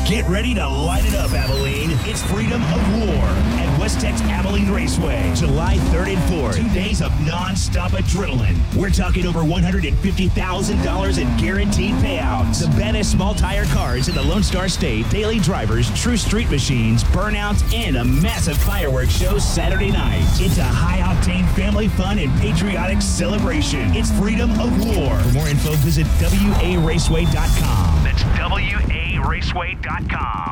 Get ready to light it up, Abilene. It's Freedom of War at West Tech's Abilene Raceway, July 3rd and 4th. 2 days of non-stop adrenaline. We're talking over $150,000 in guaranteed payouts. The baddest small tire cars in the Lone Star State, daily drivers, true street machines, burnouts, and a massive fireworks show Saturday night. It's a high-octane family fun and patriotic celebration. It's Freedom of War. For more info, visit WARaceway.com. That's WARaceway.com.